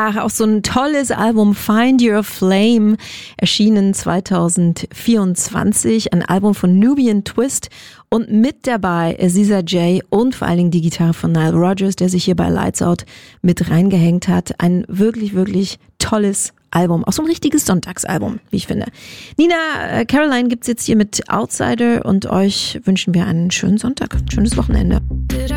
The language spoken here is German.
Ja, auch so ein tolles Album, Find Your Flame, erschienen 2024, ein Album von Nubian Twist und mit dabei Aziza J und vor allen Dingen die Gitarre von Nile Rodgers, der sich hier bei Lights Out mit reingehängt hat. Ein wirklich, wirklich tolles Album, auch so ein richtiges Sonntagsalbum, wie ich finde. Nina, Caroline gibt's jetzt hier mit Outsider und euch wünschen wir einen schönen Sonntag, ein schönes Wochenende.